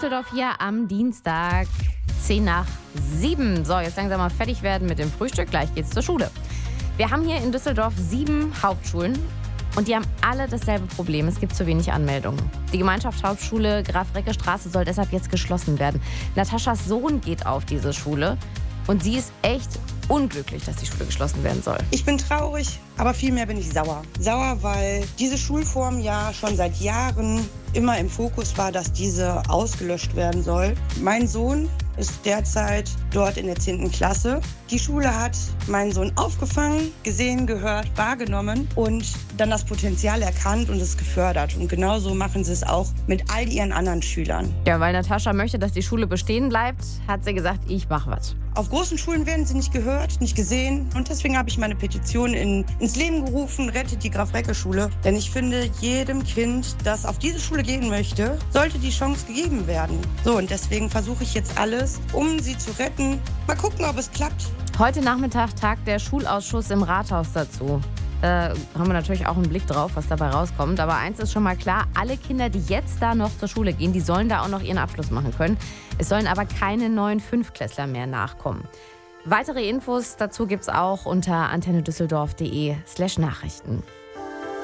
Düsseldorf hier am Dienstag, 6:50. So, jetzt langsam mal fertig werden mit dem Frühstück. Gleich geht's zur Schule. Wir haben hier in Düsseldorf 7 Hauptschulen und die haben alle dasselbe Problem. Es gibt zu wenig Anmeldungen. Die Gemeinschaftshauptschule Graf-Recke-Straße soll deshalb jetzt geschlossen werden. Nataschas Sohn geht auf diese Schule und sie ist echt unglücklich, dass die Schule geschlossen werden soll. Ich bin traurig, aber vielmehr bin ich sauer. Sauer, weil diese Schulform ja schon seit Jahren immer im Fokus war, dass diese ausgelöscht werden soll. Mein Sohn ist derzeit dort in der 10. Klasse. Die Schule hat meinen Sohn aufgefangen, gesehen, gehört, wahrgenommen und dann das Potenzial erkannt und es gefördert. Und genauso machen sie es auch mit all ihren anderen Schülern. Ja, weil Natascha möchte, dass die Schule bestehen bleibt, hat sie gesagt, ich mache was. Auf großen Schulen werden sie nicht gehört, nicht gesehen. Und deswegen habe ich meine Petition ins Leben gerufen, rettet die Graf-Recke-Schule. Denn ich finde, jedem Kind, das auf diese Schule gehen möchte, sollte die Chance gegeben werden. So, und deswegen versuche ich jetzt alles, um sie zu retten. Mal gucken, ob es klappt. Heute Nachmittag tagt der Schulausschuss im Rathaus dazu. Da haben wir natürlich auch einen Blick drauf, was dabei rauskommt. Aber eins ist schon mal klar, alle Kinder, die jetzt da noch zur Schule gehen, die sollen da auch noch ihren Abschluss machen können. Es sollen aber keine neuen Fünftklässler mehr nachkommen. Weitere Infos dazu gibt's auch unter antennedüsseldorf.de/Nachrichten.